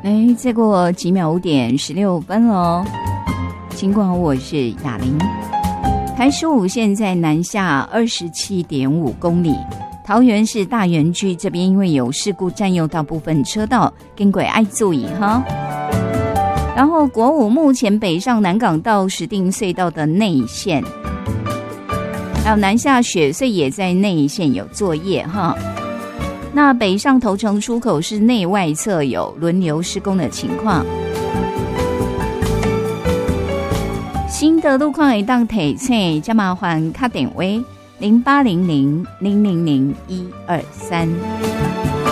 再过几秒5点16分了。尽管我是雅玲。台15现在南下27.5公里，桃园市大园区这边因为有事故占用到部分车道，跟轨爱注意哈。然后国5目前北上南港到石碇隧道的内线，还有南下雪隧也在内线有作业哈。那北上头城出口是内外侧有轮流施工的情况。新的路况会当提醒，再麻烦打电话0800000123。